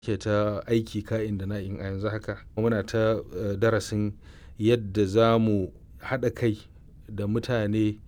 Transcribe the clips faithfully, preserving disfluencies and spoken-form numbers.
ke ta aiki ka'in da na'in a yanzu haka. Muna ta uh, darasin yadda za mu haɗa kai da mutane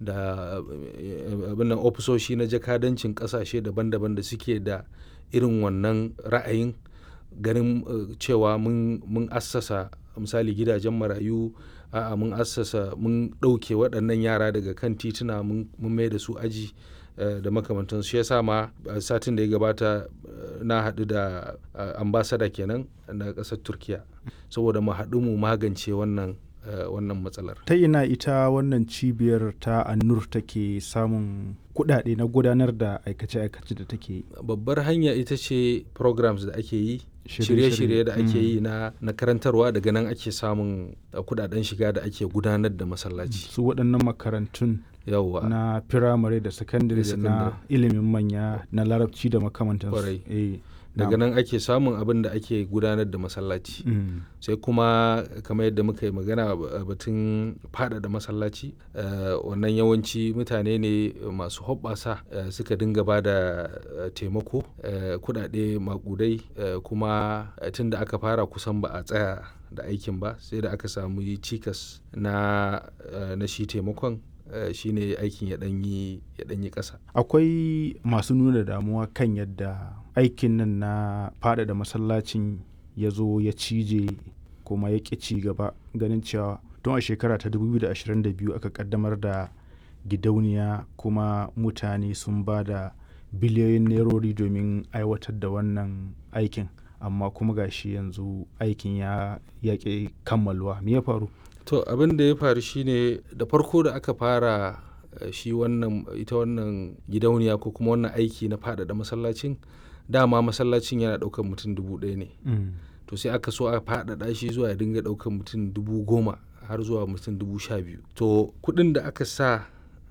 da uh, abin nan ofisoshi na jakadancin ƙasashe daban-daban da suke da irin wannan ra'ayin ganin uh, cewa mun, mun assasa misali gidajen marayu, a'a mun assasa mun ɗauke waɗannan yara daga kan tituna mun mai da su aji uh, da makamantansu. Shi yasa ma uh, satin da ya gabata uh, na haɗu da uh, ambasada kenan na ƙasar Turkiya saboda mu haɗu mu magance wannan uh, wannan matsalar. Ta ina ita wannan cibiyar ta An-Nur take samun kuɗaɗe na gudanar da aikace-aikace da take yi? Babbar hanya ita ce programs da ake yi, shirye-shirye da ake yi na, na karantarwa, daga nan ake samun kuɗaɗen shiga da ake gudanar da masallaci. Su waɗannan makarantun yawwa na firamare da sakandare da na ilimin manya na larabci da makamantansu. Eh, daga nan ake samun abin da ake gudanar da masallaci. Mm. Sai kuma kamar yadda muka yi magana batun faɗaɗa masallaci, uh, wannan yawanci mutane ne masu hoɓɓasa uh, suka dinga ba da uh, taimako, uh, kuɗaɗe maƙudai, uh, kuma uh, tun da aka fara kusan ba a tsaya da aikin ba, sai da aka samu cikas na, uh, na shi taimakon. Uh, shi ne aikin ya ɗanyi ya ɗanyi ƙasa. Akwai masu nuna damuwa kan yadda aikin nan na faɗaɗa masallacin ya zo ya cije kuma ya ƙi ci gaba, ganin cewa tun a shekara ta dubu biyu da ashirin da biyu aka ƙaddamar da gidauniya kuma mutane sun ba da biliyoyin nerori domin aiwatar da wannan aikin, amma kuma gashi yanzu aikin ya ƙi kammaluwa. Me ya faru? To abin da ya faru shine da farko da aka fara uh, shi wannan ita wannan gidauniya ko kuma wannan aiki na faɗaɗa masallacin, dama masallacin yana ɗaukar mutum dubu ɗaya ne. Mm. To sai aka so a faɗaɗa shi zuwa ya dinga ɗaukar mutum dubu goma har zuwa mutum dubu sha biyu. To kuɗin da aka sa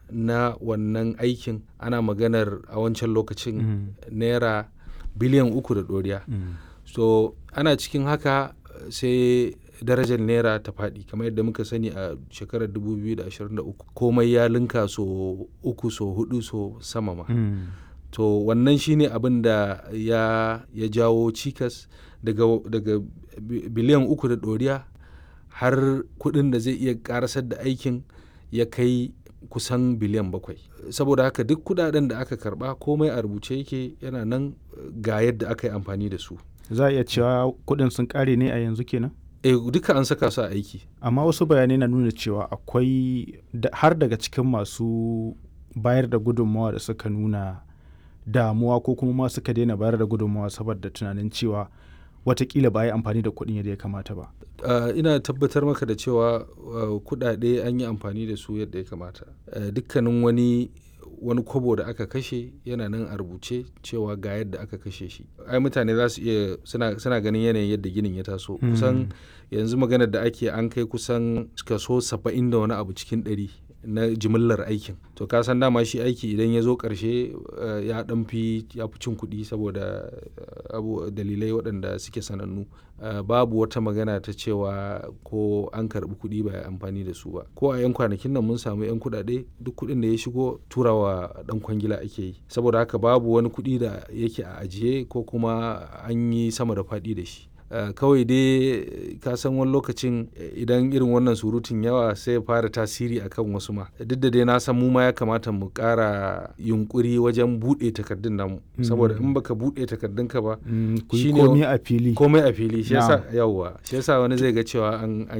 na wannan aikin ana maganar a wancan lokacin mm. naira biliyan uku da ɗoriya. Mm. So ana cikin haka sai darajar naira ta faɗi, kamar yadda muka sani a shekarar dubu biyu da ashirin da uku komai ya linka so uku so hudu so sama ma. Mm. To wannan shine abin da ya, ya jawo cikas daga, daga biliyan uku da ɗoriya har kuɗin da zai iya ƙarasar da aikin ya kai kusan biliyan bakwai. Saboda haka duk kuɗaɗen da aka karɓa komai a rubuce yake, yana nan ga yadda aka yi amfani da su. Za a iya cewa kuɗin sun ƙare ne a yanzu kenan? Eh, duka an saka su a aiki. Amma wasu bayanai na nuna cewa akwai har daga cikin masu bayar da gudunmawa da suka nuna damuwa ko kuma ma suka daina bayar da gudunmawa saboda tunanin cewa watakila ba a yi amfani da kuɗin yadda ya kamata ba. Uh, ina tabbatar maka da cewa uh, kuɗaɗe an yi amfani da su yadda ya kamata. Uh, dukkanin wani wani kobo da aka kashe yana nan a rubuce cewa ga yadda aka kashe shi. Ai mutane za su iya suna, suna ganin yanayin yadda ginin ya taso. Mm. Kusan yanzu maganar da ake an kai kusan kaso saba'in da wani abu cikin ɗari na jimillar aikin. To ka san dama shi aiki idan ya zo ƙarshe uh, ya ɗan fi ya fi cin kuɗi saboda uh, abu dalilai waɗanda suke sanannu. Uh, babu wata magana ta cewa ko an karɓi kuɗi ba ya amfani da su ba. Ko a 'yan kwanakin nan mun samu 'yan kuɗaɗe, duk kuɗin da ya shigo turawa ɗan kwangila ake yi. Saboda haka babu wani kuɗi da yake a ajiye ko kuma an yi sama da faɗi da shi. Uh, kawai dai ka san wani lokacin idan irin wannan surutun yawa sai ya fara tasiri akan wasu ma. Duk da dai na san mu ma ya kamata mu ƙara yunkuri wajen buɗe takardun namu. Mm. Saboda in baka buɗe takardunka ba, mm, shine komai a fili. Komai a fili shi yasa yawwa shi yasa wani zai ga cewa an